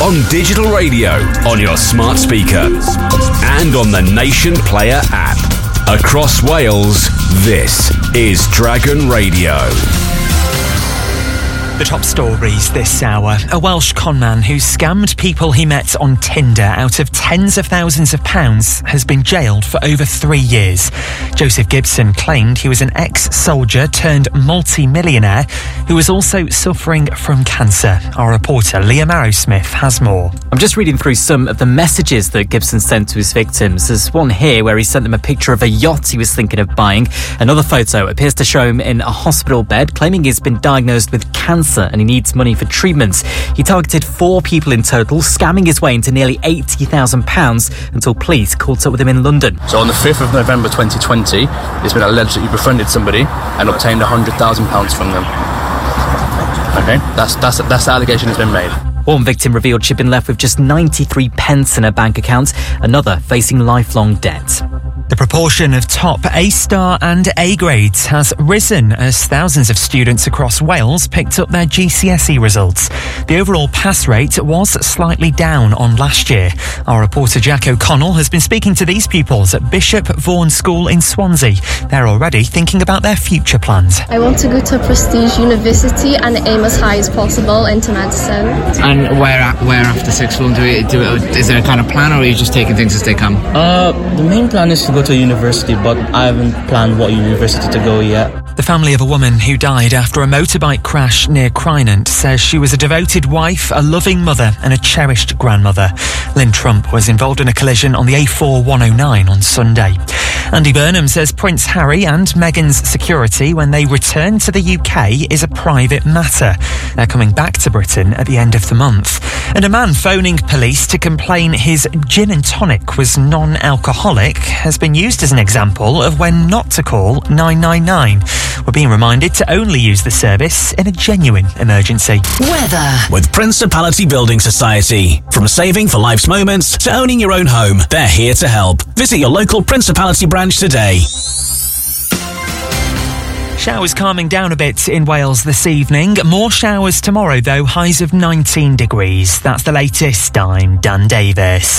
on digital radio, on your smart speaker, and on the Nation Player app. Across Wales, this is Dragon Radio. The top stories this hour. A Welsh conman who scammed people he met on Tinder out of tens of thousands of pounds has been jailed for over 3 years. Joseph Gibson claimed he was an ex-soldier turned multi-millionaire who was also suffering from cancer. Our reporter Liam Arrowsmith has more. I'm just reading through some of the messages that Gibson sent to his victims. There's one here where he sent them a picture of a yacht he was thinking of buying. Another photo appears to show him in a hospital bed, claiming he's been diagnosed with cancer and he needs money for treatments. He targeted 4 people in total, scamming his way into nearly £80,000 until police caught up with him in London. So on the 5th of November 2020, it's been alleged that you befriended somebody and obtained £100,000 from them. Okay, that's the allegation that's been made. One victim revealed she'd been left with just 93 pence in her bank account, another facing lifelong debt. The proportion of top A-star and A grades has risen as thousands of students across Wales picked up their GCSE results. The overall pass rate was slightly down on last year. Our reporter Jack O'Connell has been speaking to these pupils at Bishop Vaughan School in Swansea. They're already thinking about their future plans. I want to go to a prestige university and aim as high as possible into medicine. And where after sixth form is there a kind of plan, or are you just taking things as they come? The main plan is to go to university, but I haven't planned what university to go yet. The family of a woman who died after a motorbike crash near Crynant says she was a devoted wife, a loving mother and a cherished grandmother. Lynn Trump was involved in a collision on the A4 109 on Sunday. Andy Burnham says Prince Harry and Meghan's security when they return to the UK is a private matter. They're coming back to Britain at the end of the month. And a man phoning police to complain his gin and tonic was non-alcoholic has been used as an example of when not to call 999. We're being reminded to only use the service in a genuine emergency. Weather with Principality Building Society. From saving for life's moments to owning your own home, they're here to help. Visit your local Principality branch today. Showers calming down a bit in Wales this evening. More showers tomorrow though, highs of 19 degrees. That's the latest. I'm Dan Davis.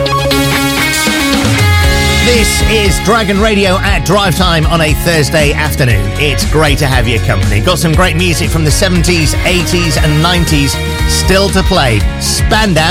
This is Dragon Radio at drive time on a Thursday afternoon. It's great to have your company. Got some great music from the 70s, 80s and 90s still to play. Spandau